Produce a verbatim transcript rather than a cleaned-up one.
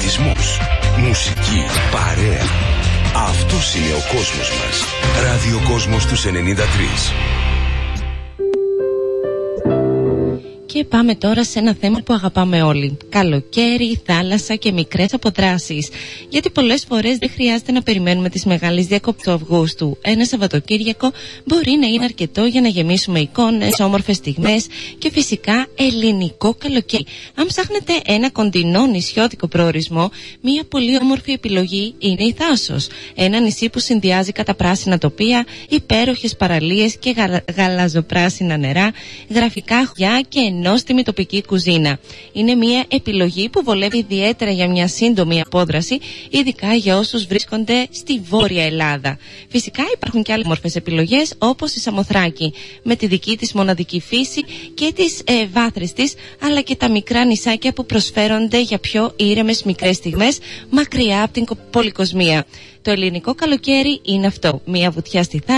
πολιτισμούς, μουσική, παρέα. Αυτός είναι ο κόσμος μας. Ραδιοκόσμος τους ενενήντα τρία. Και πάμε τώρα σε ένα θέμα που αγαπάμε όλοι. Καλοκαίρι, θάλασσα και μικρές αποδράσεις. Γιατί πολλές φορές δεν χρειάζεται να περιμένουμε τις μεγάλες διακοπές του Αυγούστου. Ένα Σαββατοκύριακο μπορεί να είναι αρκετό για να γεμίσουμε εικόνες, όμορφες στιγμές και φυσικά ελληνικό καλοκαίρι. Αν ψάχνετε ένα κοντινό νησιώτικο προορισμό, μια πολύ όμορφη επιλογή είναι η Θάσος. Ένα νησί που συνδυάζει καταπράσινα τοπία, υπέροχες παραλίες και γα... γαλαζοπράσινα νερά, γραφικά χωριά και νόστιμη τοπική κουζίνα. Είναι μια επιλογή που βολεύει ιδιαίτερα για μια σύντομη απόδραση, ειδικά για όσους βρίσκονται στη Βόρεια Ελλάδα. Φυσικά υπάρχουν και άλλες μορφές επιλογές, όπως η Σαμοθράκη, με τη δική της μοναδική φύση και τις ε, βάθρες της, αλλά και τα μικρά νησάκια που προσφέρονται για πιο ήρεμες μικρές στιγμές, μακριά από την πολυκοσμία. Το ελληνικό καλοκαίρι είναι αυτό, μια βουτιά στη θάλασσα